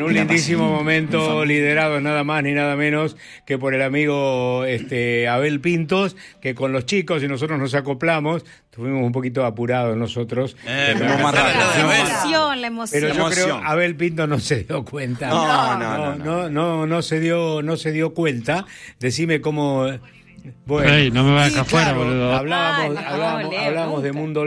un lindísimo momento liderado nada más ni nada menos que por el amigo Abel Pintos, que con los chicos y nosotros nos acoplamos, estuvimos un poquito apurados nosotros. Más rápido. La emoción. Pero yo creo Abel Pintos no se dio cuenta. No se dio cuenta. Decime cómo. Bueno, hey, no me vas a dejar fuera, boludo. Hablábamos de Mundo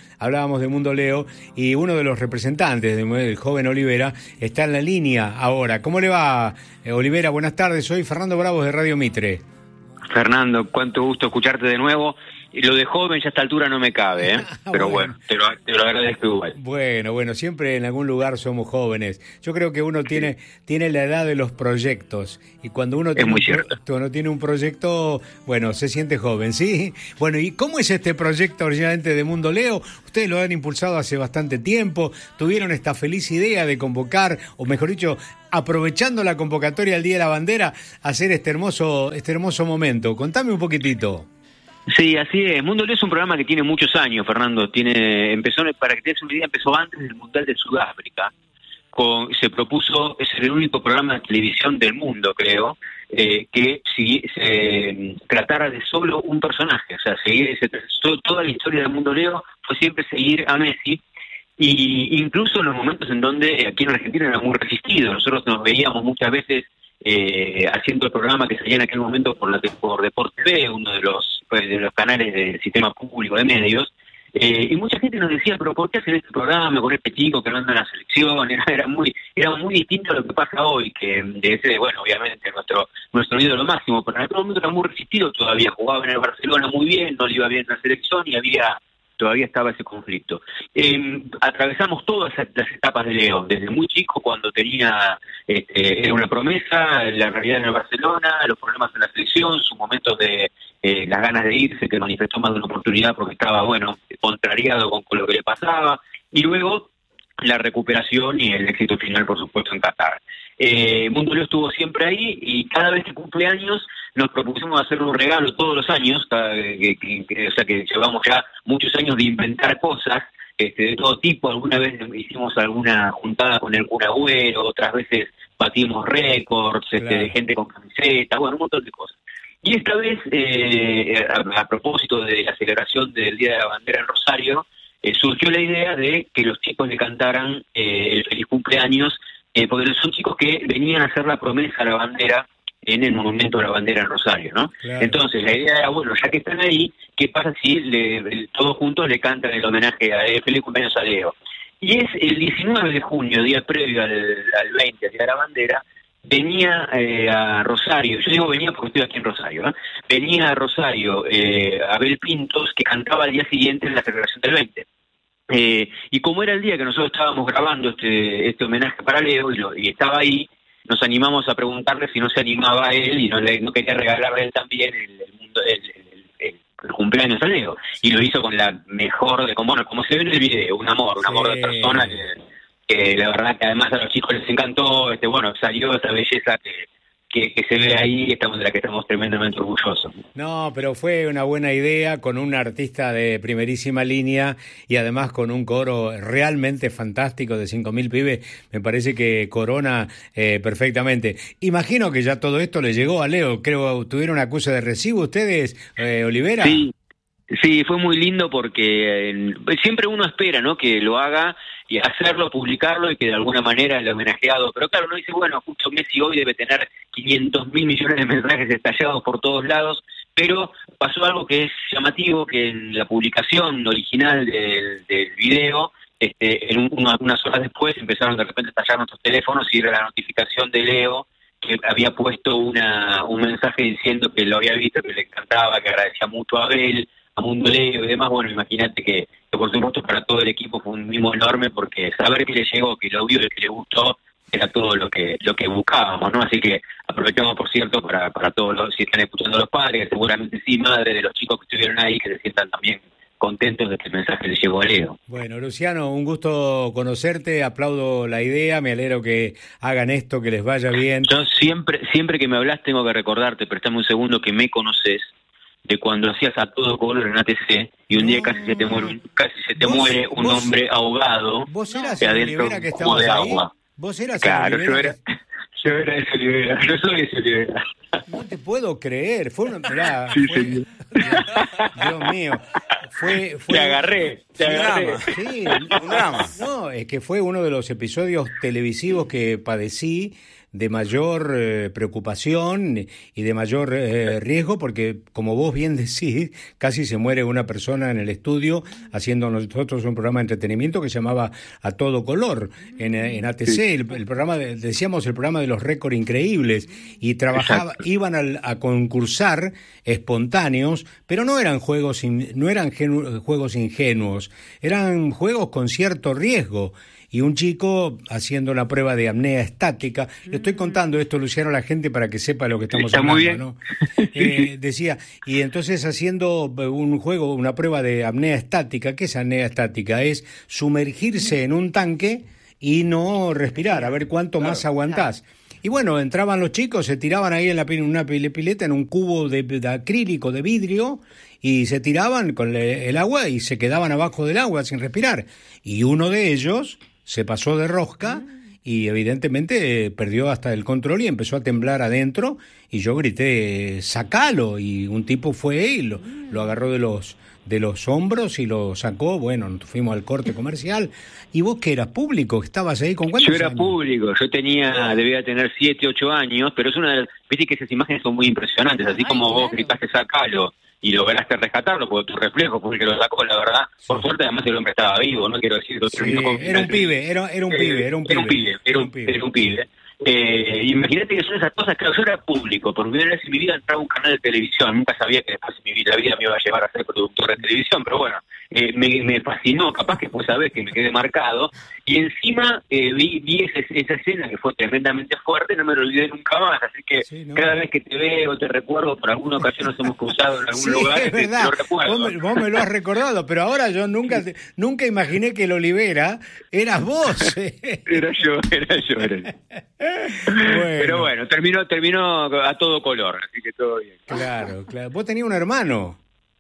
Leo y uno de los representantes del joven Olivera está en la línea ahora. ¿Cómo le va, Olivera? Buenas tardes, soy Fernando Bravos de Radio Mitre. Fernando, cuánto gusto escucharte de nuevo. Y lo de joven ya a esta altura no me cabe, pero bueno, te lo agradezco igual. Bueno, siempre en algún lugar somos jóvenes. Yo creo que uno tiene la edad de los proyectos, y cuando uno tiene un proyecto, bueno, se siente joven, ¿sí? Bueno, ¿y cómo es este proyecto originalmente de Mundo Leo? Ustedes lo han impulsado hace bastante tiempo, tuvieron esta feliz idea de convocar, o mejor dicho, aprovechando la convocatoria del Día de la Bandera, hacer este hermoso momento. Contame un poquitito. Sí, así es. Mundo Leo es un programa que tiene muchos años, Fernando. Empezó, para que te des una idea, empezó antes del Mundial de Sudáfrica. Se propuso, es el único programa de televisión del mundo, creo, que se tratara de solo un personaje. O sea, toda la historia del Mundo Leo fue siempre seguir a Messi. Y incluso en los momentos en donde aquí en Argentina era muy resistido. Nosotros nos veíamos muchas veces haciendo el programa que salía en aquel momento por Deporte B, uno de los canales del sistema público de medios, y mucha gente nos decía, pero ¿por qué hacen este programa con este chico que no anda en la selección? Era muy distinto a lo que pasa hoy, que bueno, obviamente nuestro ídolo máximo, pero en aquel momento era muy resistido todavía, jugaba en el Barcelona muy bien, no le iba bien en la selección y todavía estaba ese conflicto. Atravesamos todas las etapas de Leo, desde muy chico, cuando era una promesa, la realidad en el Barcelona, los problemas en la selección, sus momentos de las ganas de irse, que manifestó más de una oportunidad porque estaba, contrariado con lo que le pasaba, y luego la recuperación y el éxito final, por supuesto, en Qatar. Mundo Leo estuvo siempre ahí, y cada vez que cumple años nos propusimos hacer un regalo todos los años, o sea que llevamos ya muchos años de inventar cosas de todo tipo. Alguna vez hicimos alguna juntada con el Kun Agüero, otras veces batimos récords, de gente con camiseta, un montón de cosas. Y esta vez, a propósito de la celebración del Día de la Bandera en Rosario, surgió la idea de que los chicos le cantaran el feliz cumpleaños, porque son chicos que venían a hacer la promesa a la bandera en el monumento de la bandera en Rosario, ¿no? Claro. Entonces la idea era, ya que están ahí, ¿qué pasa si todos juntos le cantan el homenaje a feliz cumpleaños a Leo? Y es el 19 de junio, día previo al 20, al Día de la Bandera, venía a Rosario, yo digo venía porque estoy aquí en Rosario, venía a Rosario Abel Pintos, que cantaba al día siguiente en la celebración del 20. Y como era el día que nosotros estábamos grabando este homenaje para Leo y estaba ahí, nos animamos a preguntarle si no se animaba a él y no quería regalarle a él también el cumpleaños a Leo. Y lo hizo con la mejor, como se ve en el video, un amor de persona que la verdad que además a los chicos les encantó, salió esta belleza que se ve ahí, de la que estamos tremendamente orgullosos. No, pero fue una buena idea, con un artista de primerísima línea y además con un coro realmente fantástico de 5.000 pibes. Me parece que corona perfectamente. Imagino que ya todo esto le llegó a Leo. Creo, ¿tuvieron acuse de recibo ustedes, Olivera? Sí, fue muy lindo porque siempre uno espera, ¿no?, que lo haga y hacerlo, publicarlo y que de alguna manera el homenajeado, pero claro, uno dice, justo Messi hoy debe tener 500.000 millones de mensajes estallados por todos lados, pero pasó algo que es llamativo, que en la publicación original del video, unas horas después empezaron de repente a estallar nuestros teléfonos y era la notificación de Leo, que había puesto un mensaje diciendo que lo había visto, que le encantaba, que agradecía mucho a Abel, a Mundo Leo y demás. Imagínate que por supuesto para todo el equipo fue un mimo enorme, porque saber que le llegó, que lo vio y que le gustó, era todo lo que buscábamos, ¿no? Así que aprovechamos, por cierto, para todos los, si están escuchando los padres, seguramente sí, madre de los chicos que estuvieron ahí, que se sientan también contentos de que el mensaje les llegó a Leo. Bueno, Luciano, un gusto conocerte, aplaudo la idea, me alegro que hagan esto, que les vaya bien. Yo siempre que me hablas tengo que recordarte, prestame un segundo, que me conoces de cuando hacías A Todo Color en ATC y un día casi se te muere un hombre ahogado ¿Vos eras adentro que de ahí? agua. ¿Vos eras Claro, el Olivera? Yo era ese Olivera, yo soy ese Olivera. No te puedo creer, fue una... Mirá, Sí, fue, señor. Dios mío, fue Te agarré. Sí, un drama. No, es que fue uno de los episodios televisivos que padecí de mayor preocupación y de mayor riesgo, porque como vos bien decís, casi se muere una persona en el estudio haciendo nosotros un programa de entretenimiento que se llamaba A Todo Color en ATC, sí. el programa, decíamos el programa de los récords increíbles, y iban a concursar espontáneos, pero no eran juegos juegos ingenuos, eran juegos con cierto riesgo. Y un chico haciendo una prueba de apnea estática, le estoy contando esto, Luciano, a la gente para que sepa lo que estamos hablando, muy bien. ¿No? Decía, y entonces haciendo un juego, una prueba de apnea estática. ¿Qué es apnea estática? Es sumergirse en un tanque y no respirar, a ver cuánto más aguantás. Y bueno, entraban los chicos, se tiraban ahí en una pileta, en un cubo de acrílico, de vidrio, y se tiraban con el agua y se quedaban abajo del agua sin respirar. Y uno de ellos se pasó de rosca y evidentemente perdió hasta el control y empezó a temblar adentro, y yo grité, ¡sacalo! Y un tipo fue y lo agarró de los hombros y lo sacó. Bueno, nos fuimos al corte comercial. ¿Y vos que eras público? ¿Estabas ahí con cuántos años? Yo era años? Público, yo debía tener 7, 8 años, pero es una de las... Viste que esas imágenes son muy impresionantes, así como vos gritaste, ¡sacalo! Y lograste rescatarlo, porque tu reflejo fue el que lo sacó, la verdad. Sí. Por suerte, además, el hombre estaba vivo, no quiero decir... Sí, era un pibe. Imagínate que son esas cosas, claro, yo era público, por primera vez en mi vida entraba a un canal de televisión, nunca sabía que después en la vida me iba a llevar a ser productor de televisión, pero bueno, me fascinó, capaz que fue esa vez que me quedé marcado, y encima vi esa escena que fue tremendamente fuerte, no me lo olvidé nunca más, así que cada vez que te veo, te recuerdo, por alguna ocasión nos hemos cruzado en algún lugar, es verdad. Te lo recuerdo. Vos me lo has recordado, pero ahora yo nunca imaginé que el Olivera eras vos. Era yo. Bueno. Pero bueno, terminó a todo color, así que todo bien. Claro. ¿Vos tenías un hermano?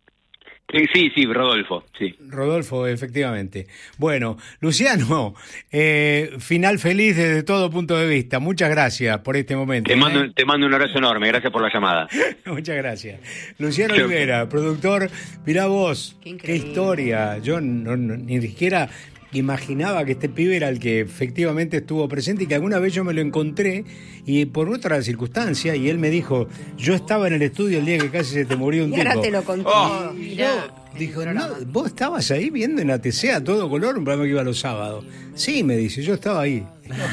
Sí, Rodolfo, sí. Rodolfo, efectivamente. Bueno, Luciano, final feliz desde todo punto de vista. Muchas gracias por este momento. Te mando un abrazo enorme, gracias por la llamada. Muchas gracias. Luciano Olivera, productor, mirá vos, qué historia. Yo ni siquiera imaginaba que este pibe era el que efectivamente estuvo presente, y que alguna vez yo me lo encontré y por otra circunstancia, y él me dijo, yo estaba en el estudio el día que casi se te murió un tipo. Y ahora te lo conté. Dijo, no, vos estabas ahí viendo en ATC A Todo Color, un programa que iba los sábados. Sí, me dice, yo estaba ahí.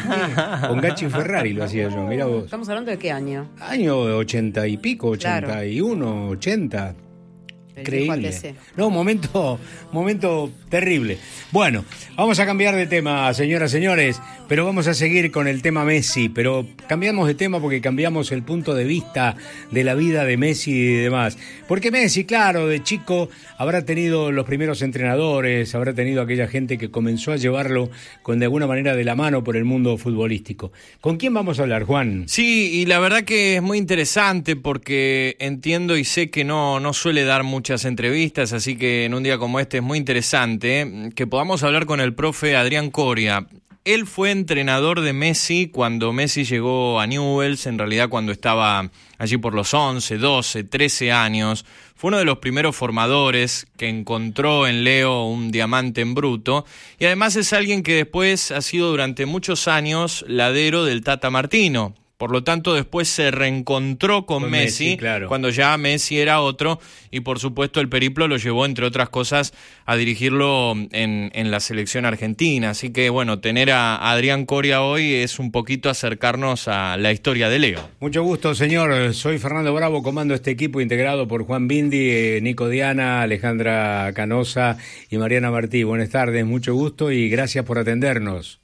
Con Gachi Ferrari lo hacía yo, mirá vos. ¿Estamos hablando de qué año? Año 80 y pico, 81, 80. Increíble. No, momento terrible. Bueno, vamos a cambiar de tema, señoras, señores, pero vamos a seguir con el tema Messi, pero cambiamos de tema porque cambiamos el punto de vista de la vida de Messi y demás. Porque Messi, claro, de chico habrá tenido los primeros entrenadores, habrá tenido aquella gente que comenzó a llevarlo de alguna manera de la mano por el mundo futbolístico. ¿Con quién vamos a hablar, Juan? Sí, y la verdad que es muy interesante porque entiendo y sé que no suele dar muchas entrevistas, así que en un día como este es muy interesante que podamos hablar con el profe Adrián Coria. Él fue entrenador de Messi cuando Messi llegó a Newell's, en realidad cuando estaba allí por los 11, 12, 13 años. Fue uno de los primeros formadores que encontró en Leo un diamante en bruto, y además es alguien que después ha sido durante muchos años ladero del Tata Martino. Por lo tanto, después se reencontró con Messi, claro, cuando ya Messi era otro, y por supuesto el periplo lo llevó, entre otras cosas, a dirigirlo en la selección argentina. Así que, bueno, tener a Adrián Coria hoy es un poquito acercarnos a la historia de Leo. Mucho gusto, señor. Soy Fernando Bravo, comando este equipo integrado por Juan Bindi, Nico Diana, Alejandra Canosa y Mariana Martí. Buenas tardes, mucho gusto y gracias por atendernos.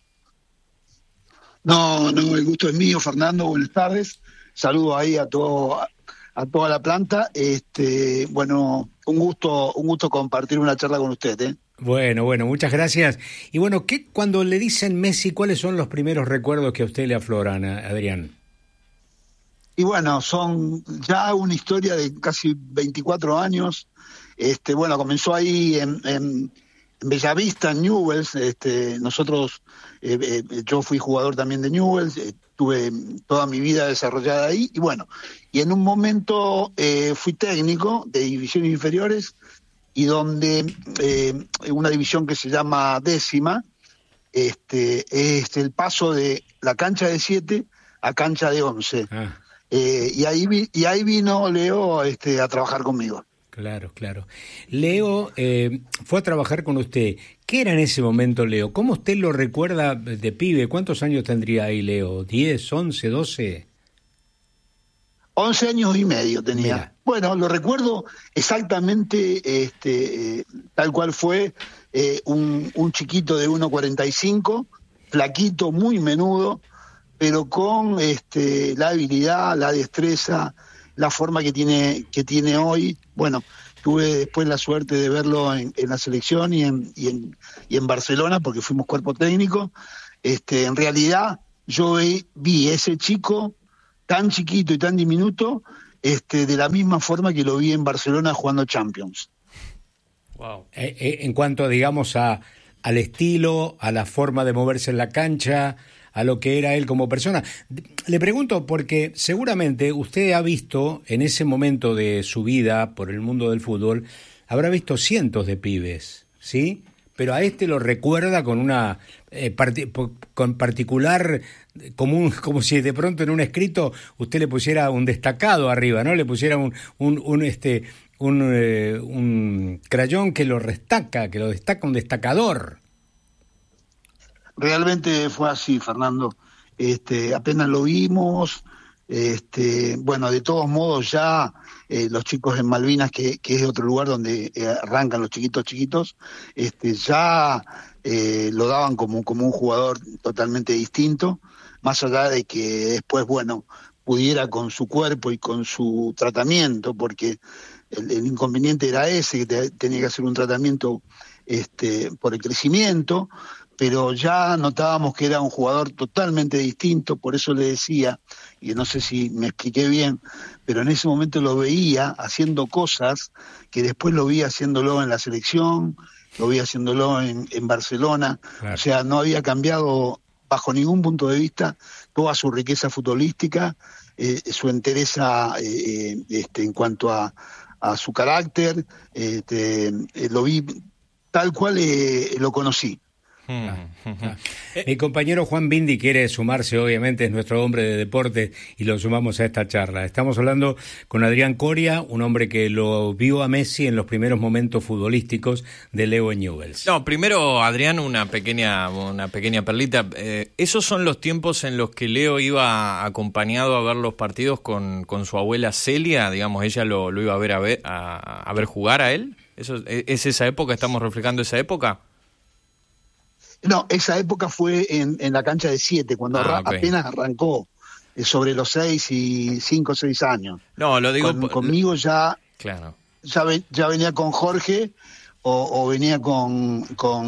No, el gusto es mío, Fernando, buenas tardes. Saludo ahí a toda la planta. Bueno, un gusto compartir una charla con usted, ¿eh? Bueno, muchas gracias. Y bueno, cuando le dicen Messi, ¿cuáles son los primeros recuerdos que a usted le afloran, Adrián? Y bueno, son ya una historia de casi 24 años. Bueno, comenzó ahí Bellavista, en Newell's. Yo fui jugador también de Newell's, tuve toda mi vida desarrollada ahí, y bueno, y en un momento fui técnico de divisiones inferiores, y donde una división que se llama 10ª, es el paso de la cancha de 7 a cancha de 11. Y ahí vino Leo a trabajar conmigo. Claro. Leo fue a trabajar con usted. ¿Qué era en ese momento, Leo? ¿Cómo usted lo recuerda de pibe? ¿Cuántos años tendría ahí, Leo? ¿10, 11, 12? 11 años y medio tenía. Mira. Bueno, lo recuerdo exactamente tal cual fue, un chiquito de 1,45, flaquito, muy menudo, pero con la habilidad, la destreza, la forma que tiene hoy. Bueno, tuve después la suerte de verlo en la selección y en Barcelona, porque fuimos cuerpo técnico. En realidad yo vi ese chico tan chiquito y tan diminuto, de la misma forma que lo vi en Barcelona jugando Champions. Wow. En cuanto, digamos, al estilo, a la forma de moverse en la cancha, a lo que era él como persona. Le pregunto porque seguramente usted ha visto en ese momento de su vida por el mundo del fútbol, habrá visto cientos de pibes, ¿sí? Pero a este lo recuerda con una con particular, como si de pronto en un escrito usted le pusiera un destacado arriba, ¿no? Le pusiera un crayón que lo destaca, un destacador. Realmente fue así, Fernando. Apenas lo vimos, bueno, de todos modos ya los chicos en Malvinas, que es otro lugar donde arrancan los chiquitos, ya lo daban como un jugador totalmente distinto, más allá de que después, bueno, pudiera con su cuerpo y con su tratamiento, porque el inconveniente era ese, que tenía que hacer un tratamiento por el crecimiento, pero ya notábamos que era un jugador totalmente distinto. Por eso le decía, y no sé si me expliqué bien, pero en ese momento lo veía haciendo cosas que después lo vi haciéndolo en la selección, lo vi haciéndolo en Barcelona. Claro. O sea, no había cambiado bajo ningún punto de vista toda su riqueza futbolística, su entereza en cuanto a su carácter. Lo vi tal cual lo conocí. Mi compañero Juan Bindi quiere sumarse, obviamente es nuestro hombre de deporte, y lo sumamos a esta charla. Estamos hablando con Adrián Coria, un hombre que lo vio a Messi en los primeros momentos futbolísticos de Leo en Newell's. No, primero, Adrián, una pequeña perlita. Esos son los tiempos en los que Leo iba acompañado a ver los partidos con su abuela Celia, digamos, ella lo iba a ver jugar a él. ¿Es esa época? ¿Estamos reflejando esa época? No, esa época fue en la cancha de 7, cuando apenas arrancó, sobre los 5 o 6 años. No, lo digo... Conmigo ya, claro. ya venía con Jorge o venía con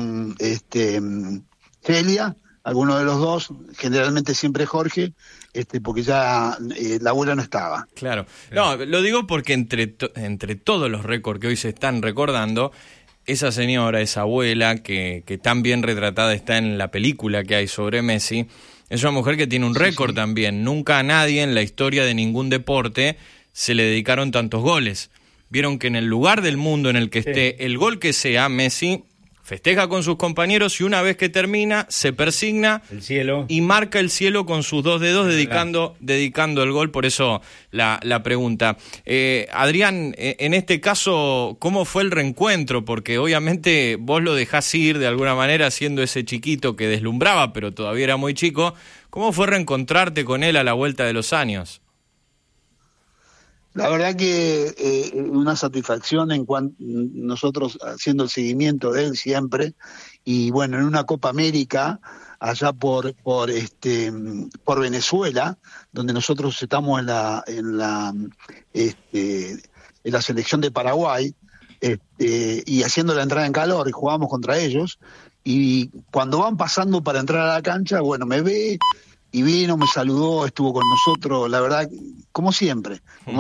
Celia, alguno de los dos, generalmente siempre Jorge, porque ya la abuela no estaba. Claro. No, lo digo porque entre todos los récords que hoy se están recordando, esa señora, esa abuela, que tan bien retratada está en la película que hay sobre Messi, es una mujer que tiene un récord también. Nunca a nadie en la historia de ningún deporte se le dedicaron tantos goles. Vieron que en el lugar del mundo en el que esté, el gol que sea, Messi festeja con sus compañeros y una vez que termina, se persigna el cielo y marca el cielo con sus 2 dedos, dedicando el gol. Por eso la pregunta. Adrián, en este caso, ¿cómo fue el reencuentro? Porque obviamente vos lo dejás ir de alguna manera siendo ese chiquito que deslumbraba, pero todavía era muy chico. ¿Cómo fue reencontrarte con él a la vuelta de los años? La verdad que una satisfacción en cuanto nosotros haciendo el seguimiento de él siempre, y bueno, en una Copa América allá por Venezuela, donde nosotros estamos en la selección de Paraguay, y haciendo la entrada en calor, y jugamos contra ellos, y cuando van pasando para entrar a la cancha, bueno, me ve y vino, me saludó, estuvo con nosotros, la verdad, como siempre.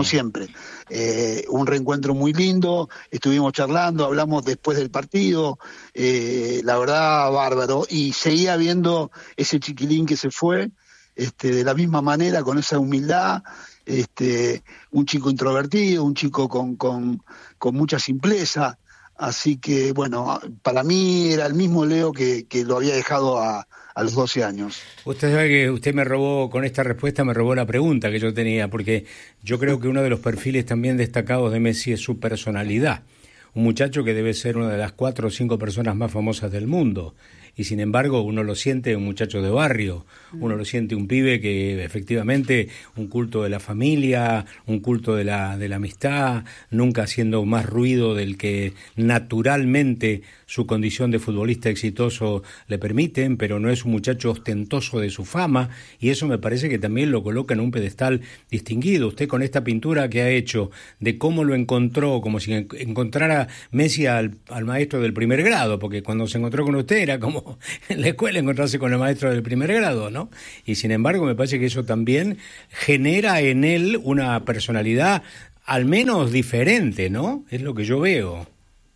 Un reencuentro muy lindo, estuvimos charlando, hablamos después del partido, la verdad, bárbaro, y seguía viendo ese chiquilín que se fue, de la misma manera, con esa humildad, un chico introvertido, un chico con mucha simpleza, así que bueno, para mí era el mismo Leo que lo había dejado a los 12 años. Usted sabe que usted me robó, con esta respuesta me robó la pregunta que yo tenía, porque yo creo que uno de los perfiles también destacados de Messi es su personalidad. Un muchacho que debe ser una de las 4 o 5 personas más famosas del mundo. Y sin embargo uno lo siente un muchacho de barrio, uno lo siente un pibe que efectivamente un culto de la familia, un culto de la amistad, nunca haciendo más ruido del que naturalmente su condición de futbolista exitoso le permiten, pero no es un muchacho ostentoso de su fama, y eso me parece que también lo coloca en un pedestal distinguido. Usted con esta pintura que ha hecho de cómo lo encontró, como si encontrara Messi al maestro del primer grado, porque cuando se encontró con usted era como en la escuela encontrarse con el maestro del primer grado, ¿no? Y sin embargo me parece que eso también genera en él una personalidad al menos diferente, ¿no? Es lo que yo veo.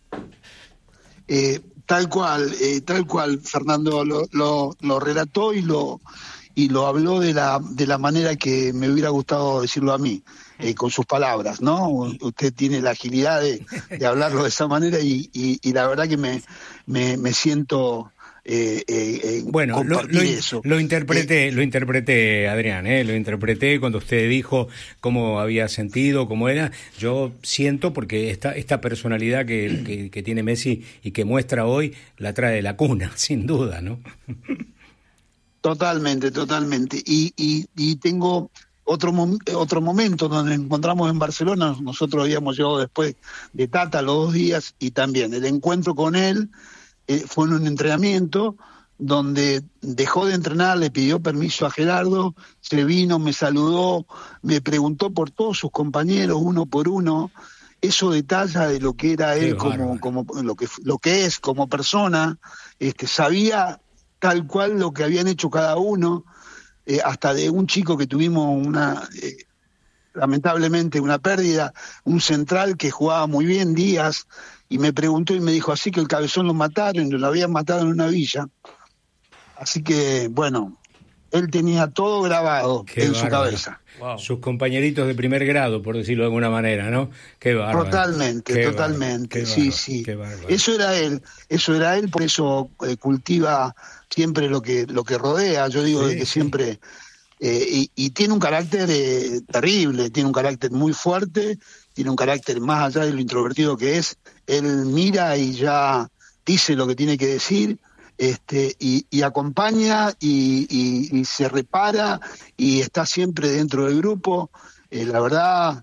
Tal cual, Fernando lo relató y lo habló de la manera que me hubiera gustado decirlo a mí, con sus palabras, ¿no? Usted tiene la agilidad de hablarlo de esa manera y la verdad que me siento bueno, lo interpreté, Adrián, lo interpreté cuando usted dijo cómo había sentido, cómo era. Yo siento, porque esta personalidad que tiene Messi y que muestra hoy, la trae de la cuna, sin duda, ¿no? Totalmente. Y tengo otro momento donde nos encontramos en Barcelona. Nosotros habíamos llegado después de Tata los 2 días, y también el encuentro con él fue en un entrenamiento donde dejó de entrenar, le pidió permiso a Gerardo, se vino, me saludó, me preguntó por todos sus compañeros uno por uno. Eso detalla de lo que era él, como lo que es como persona. Sabía tal cual lo que habían hecho cada uno, hasta de un chico que tuvimos lamentablemente una pérdida, un central que jugaba muy bien, Díaz, y me preguntó y me dijo, así que el Cabezón lo mataron, lo habían matado en una villa. Así que, bueno, él tenía todo grabado su cabeza. Wow. Sus compañeritos de primer grado, por decirlo de alguna manera, ¿no? Qué bárbaro. Totalmente, sí. Eso era él, por eso cultiva siempre lo que rodea. Yo digo de que siempre... y tiene un carácter terrible, tiene un carácter muy fuerte, tiene un carácter más allá de lo introvertido que es. Él mira y ya dice lo que tiene que decir, y acompaña y se repara y está siempre dentro del grupo. La verdad,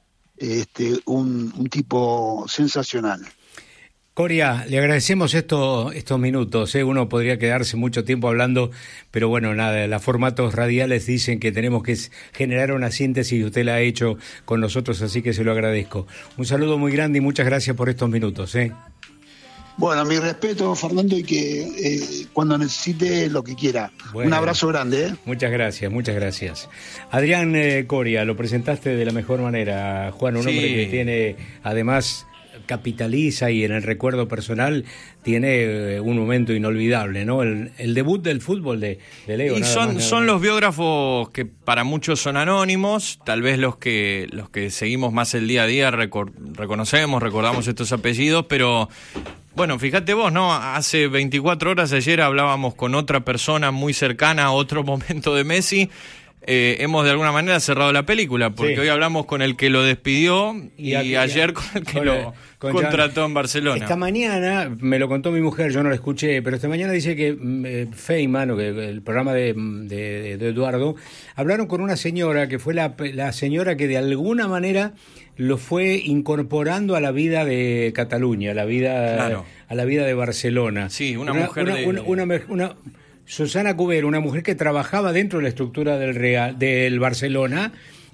un tipo sensacional. Coria, le agradecemos estos minutos, ¿eh? Uno podría quedarse mucho tiempo hablando, pero bueno, nada, los formatos radiales dicen que tenemos que generar una síntesis y usted la ha hecho con nosotros, así que se lo agradezco. Un saludo muy grande y muchas gracias por estos minutos, ¿eh? Bueno, mi respeto, Fernando, y que cuando necesite lo que quiera. Bueno, un abrazo grande, ¿eh? Muchas gracias. Adrián Coria, lo presentaste de la mejor manera, Juan, un hombre que tiene, además... capitaliza y en el recuerdo personal tiene un momento inolvidable, ¿no? El debut del fútbol de Leo. Y son los biógrafos que para muchos son anónimos, tal vez los que seguimos más el día a día recordamos estos apellidos, pero bueno, fíjate vos, ¿no? Hace 24 horas ayer hablábamos con otra persona muy cercana a otro momento de Messi. Hemos de alguna manera cerrado la película, porque hoy hablamos con el que lo despidió y ayer con el que lo contrató en Barcelona. Esta mañana, me lo contó mi mujer, yo no lo escuché, pero esta mañana dice que Feynman, o que el programa de Eduardo, hablaron con una señora que fue la señora que de alguna manera lo fue incorporando a la vida de Cataluña, a la vida de Barcelona. Sí, una mujer Susana Cubero, una mujer que trabajaba dentro de la estructura del Barcelona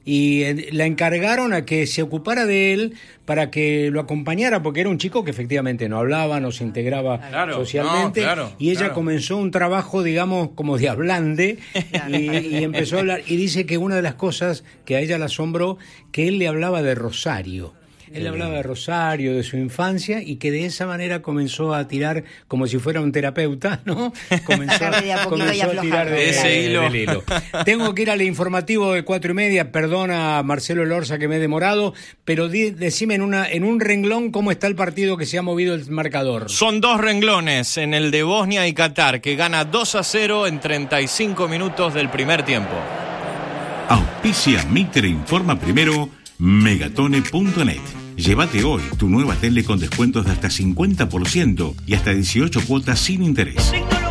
y la encargaron a que se ocupara de él para que lo acompañara, porque era un chico que efectivamente no hablaba, no se integraba socialmente, y ella comenzó un trabajo, digamos, como de hablante, y empezó a hablar, y dice que una de las cosas que a ella le asombró, que él le hablaba de Rosario. Él hablaba de Rosario, de su infancia, y que de esa manera comenzó a tirar, como si fuera un terapeuta, ¿no? Comenzó a tirar de ese hilo. Tengo que ir al informativo de 4:30, perdona Marcelo Elorza que me he demorado, pero decime en un renglón cómo está el partido, que se ha movido el marcador. Son 2 renglones en el de Bosnia y Qatar, que gana 2-0 en 35 minutos del primer tiempo. Auspicia Mitre Informa Primero, Megatone.net. Llévate hoy tu nueva tele con descuentos de hasta 50% y hasta 18 cuotas sin interés.